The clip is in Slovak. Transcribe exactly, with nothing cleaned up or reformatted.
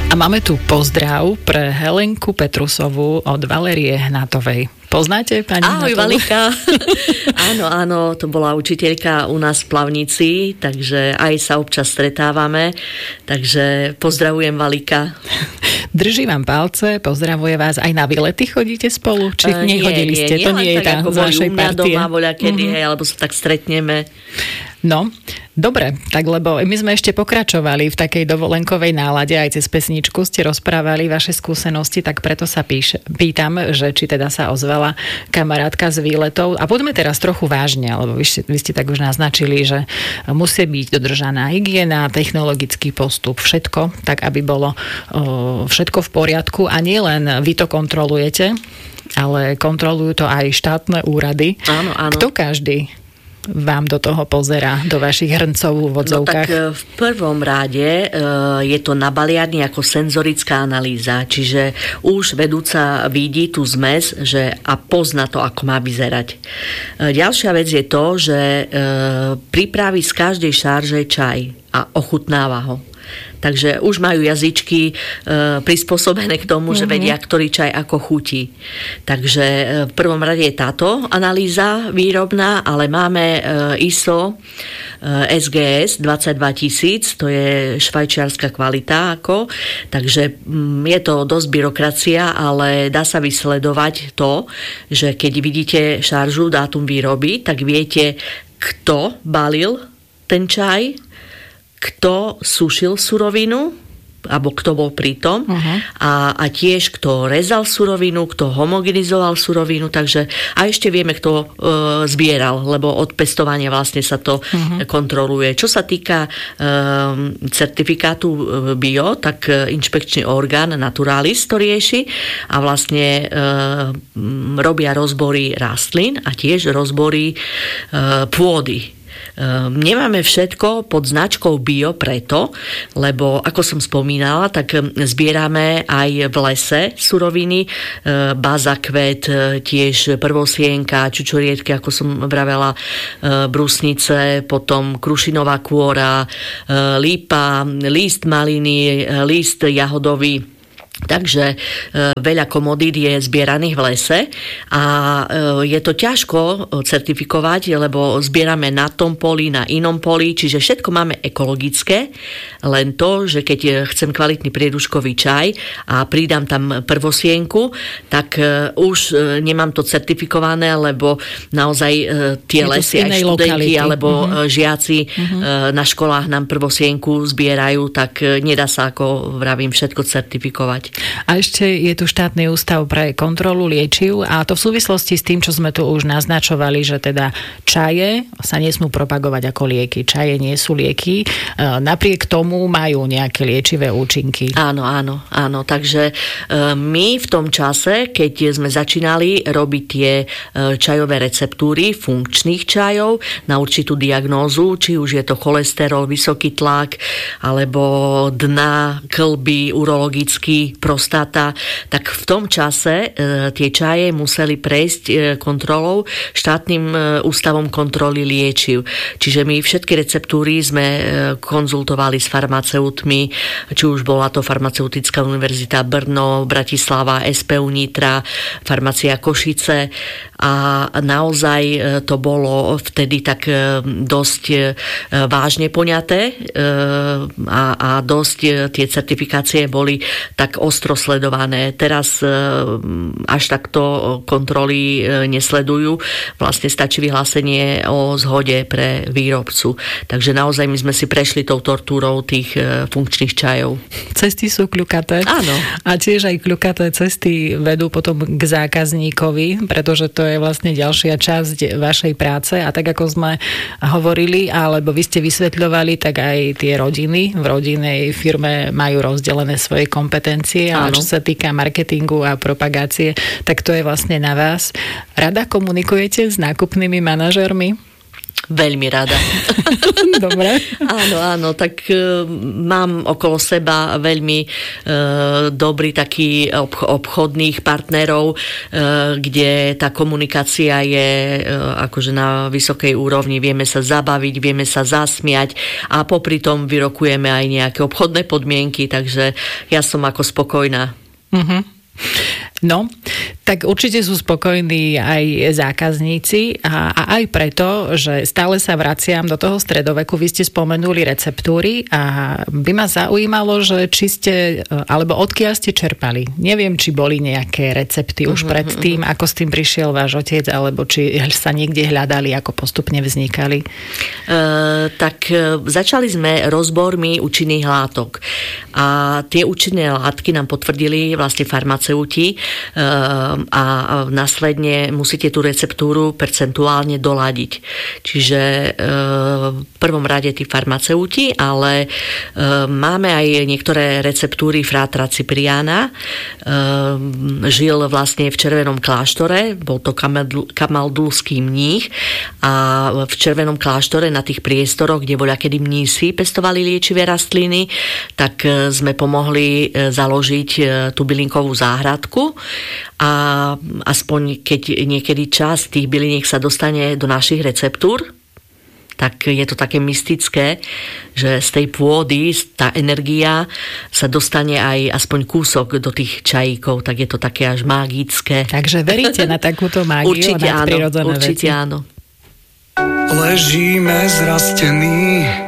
A máme tu pozdrav pre Helenku Petrusovú od Valérie Hnatovej. Poznáte pani Ahoj, Hnatovú? Valika. Áno, áno, to bola učiteľka u nás v Plavnici, takže aj sa občas stretávame. Takže pozdravujem, Valika. Drží vám palce, pozdravuje vás. Aj na výlety chodíte spolu? Či uh, nechodili nie, ste? Nie, to nie je tá z vašej partie. Doma, voľa kedy, mm-hmm. hej, alebo sa tak stretneme. No, dobre, tak lebo my sme ešte pokračovali v takej dovolenkovej nálade, aj cez pesničku ste rozprávali vaše skúsenosti, tak preto sa píš, pýtam, že či teda sa ozvala kamarátka z výletov. A poďme teraz trochu vážne, lebo vy ste, vy ste tak už naznačili, že musí byť dodržaná hygiena, technologický postup, všetko, tak aby bolo o, všetko v poriadku a nie len vy to kontrolujete, ale kontrolujú to aj štátne úrady. Áno, áno. Kto každý vám do toho pozerá, do vašich hrncov v úvodzovkách? No tak v prvom rade je to nabaliarne ako senzorická analýza, čiže už vedúca vidí tú zmes, že a pozná to, ako má vyzerať. Ďalšia vec je to, že pripraví z každej šarže čaj a ochutnáva ho. Takže už majú jazyčky e, prispôsobené k tomu, mm-hmm. že vedia, ktorý čaj ako chutí. Takže e, v prvom rade je táto analýza výrobná, ale máme e, í es o e, es gé es dvadsaťdva tisíc, to je švajčiarska kvalita. Ako. Takže mm, je to dosť byrokracia, ale dá sa vysledovať to, že keď vidíte šaržu, dátum výroby, tak viete, kto balil ten čaj, kto sušil surovinu, alebo kto bol pri tom, uh-huh. a, a tiež kto rezal surovinu, kto homogenizoval surovinu, takže a ešte vieme, kto e, zbieral, lebo od pestovania vlastne sa to uh-huh. kontroluje. Čo sa týka e, certifikátu bio, tak inšpekčný orgán Naturalis to rieši a vlastne e, robia rozbory rastlín a tiež rozbory e, pôdy. Nemáme všetko pod značkou bio preto, lebo ako som spomínala, tak zbierame aj v lese suroviny, bazakvet, tiež prvosienka, čučoriedky, ako som vravela, brusnice, potom krušinová kôra, lípa, líst maliny, líst jahodový. Takže e, veľa komodít je zbieraných v lese a e, je to ťažko certifikovať, lebo zbierame na tom poli, na inom poli, čiže všetko máme ekologické, len to, že keď chcem kvalitný prieduškový čaj a pridám tam prvosienku, tak e, už e, nemám to certifikované, lebo naozaj e, tie je lesy aj študenti lokality. Alebo uh-huh. žiaci uh-huh. e, na školách nám prvosienku zbierajú, tak e, nedá sa, ako vravím, všetko certifikovať. A ešte je tu štátny ústav pre kontrolu liečiv a to v súvislosti s tým, čo sme tu už naznačovali, že teda čaje sa nesmú propagovať ako lieky. Čaje nie sú lieky, napriek tomu majú nejaké liečivé účinky. Áno, áno, áno. Takže my v tom čase, keď sme začínali robiť tie čajové receptúry funkčných čajov na určitú diagnózu, či už je to cholesterol, vysoký tlak, alebo dna, kĺby, urologický prostáta, tak v tom čase e, tie čaje museli prejsť e, kontrolou štátnym e, ústavom kontroly liečiv. Čiže my všetky receptúry sme e, konzultovali s farmaceutmi, či už bola to Farmaceutická univerzita Brno, Bratislava, es pé ú Nitra, Farmácia Košice a naozaj e, to bolo vtedy tak e, dosť e, vážne poňaté e, a, a dosť e, tie certifikácie boli tak ostro sledované. Teraz až takto kontroly nesledujú. Vlastne stačí vyhlásenie o zhode pre výrobcu. Takže naozaj my sme si prešli tou tortúrou tých funkčných čajov. Cesty sú kľukaté. Áno. A tiež aj kľukaté cesty vedú potom k zákazníkovi, pretože to je vlastne ďalšia časť vašej práce. A tak ako sme hovorili, alebo vy ste vysvetľovali, tak aj tie rodiny v rodinnej firme majú rozdelené svoje kompetencie. Ale čo sa týka marketingu a propagácie, tak to je vlastne na vás. Rada komunikujete s nákupnými manažérmi? Veľmi rada. Dobre. Áno, áno, tak e, mám okolo seba veľmi e, dobrý taký obch- obchodných partnerov, e, kde tá komunikácia je e, akože na vysokej úrovni. Vieme sa zabaviť, vieme sa zasmiať a popri tom vyrokujeme aj nejaké obchodné podmienky, takže ja som ako spokojná. Mhm. No, tak určite sú spokojní aj zákazníci a, a aj preto, že stále sa vraciam do toho stredoveku. Vy ste spomenuli receptúry a by ma zaujímalo, že či ste, alebo odkiaľ ste čerpali. Neviem, či boli nejaké recepty už uh-huh, predtým, uh-huh. ako s tým prišiel váš otec, alebo či sa niekde hľadali, ako postupne vznikali. Uh, tak uh, začali sme rozbormi účinných látok. A tie účinné látky nám potvrdili vlastne farmaceuti, a následne musíte tú receptúru percentuálne doladiť. Čiže v prvom rade tí farmaceuti, ale máme aj niektoré receptúry frátra Cipriana. Žil vlastne v Červenom kláštore, bol to kamaldulský mních a v Červenom kláštore na tých priestoroch, kde voľakedy mnísi pestovali liečivé rastliny, tak sme pomohli založiť tú bylinkovú záhradku a aspoň keď niekedy časť tých byliniek sa dostane do našich receptúr, tak je to také mystické, že z tej pôdy tá energia sa dostane aj aspoň kúsok do tých čajíkov, tak je to také až magické. Takže veríte na takúto mágiu určite a nadprirodzené áno, určite veci? Áno. Ležíme zrastení